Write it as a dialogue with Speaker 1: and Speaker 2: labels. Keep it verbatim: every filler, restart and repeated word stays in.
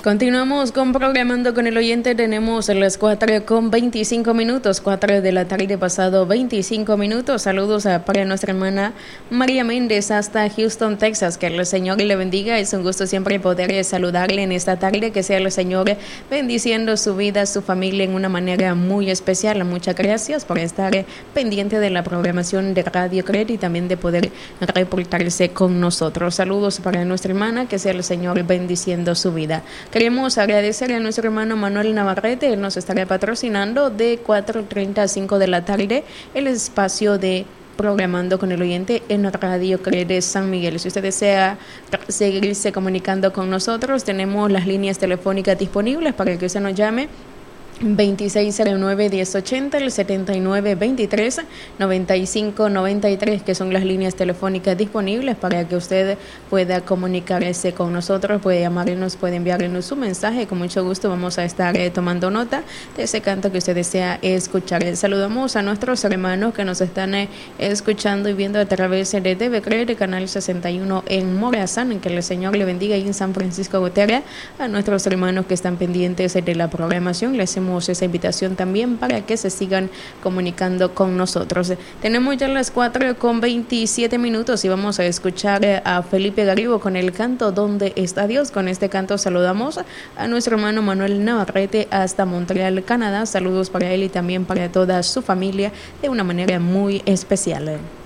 Speaker 1: Continuamos con Programando con el Oyente. Tenemos las cuatro con veinticinco minutos, cuatro de la tarde pasado veinticinco minutos. Saludos a, para nuestra hermana María Méndez hasta Houston, Texas. Que el Señor le bendiga. Es un gusto siempre poder saludarle en esta tarde. Que sea el Señor bendiciendo su vida, su familia en una manera muy especial. Muchas gracias por estar pendiente de la programación de Radio Cred y también de poder reportarse con nosotros. Saludos para nuestra hermana. Que sea el Señor bendiciendo su vida. Queremos agradecer a nuestro hermano Manuel Navarrete. Él nos estará patrocinando de cuatro treinta a cinco de la tarde el espacio de Programando con el Oyente en Radio Cred San Miguel. Si usted desea seguirse comunicando con nosotros, tenemos las líneas telefónicas disponibles para que usted nos llame. veintiséis cero nueve, diez ochenta, el setenta y nueve veintitrés, noventa y cinco noventa y tres, que son las líneas telefónicas disponibles para que usted pueda comunicarse con nosotros, puede llamarnos, puede enviarnos su mensaje. Con mucho gusto vamos a estar eh, tomando nota de ese canto que usted desea escuchar. Saludamos a nuestros hermanos que nos están eh, escuchando y viendo a través de T V Cred, canal sesenta y uno en Morazán. Que el Señor le bendiga, y en San Francisco Gotera a nuestros hermanos que están pendientes de la programación. Les hacemos esa invitación también para que se sigan comunicando con nosotros. Tenemos ya las cuatro con veintisiete minutos y vamos a escuchar a Felipe Garibo con el canto ¿Dónde está Dios? Con este canto saludamos a nuestro hermano Manuel Navarrete hasta Montreal, Canadá. Saludos para él y también para toda su familia de una manera muy especial.